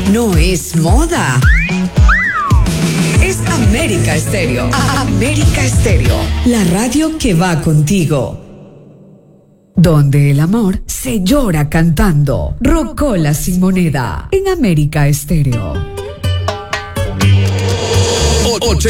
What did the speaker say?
no es moda. Es América Estéreo. América Estéreo. La radio que va contigo. Donde el amor se llora cantando. Rocola sin moneda. En América Estéreo.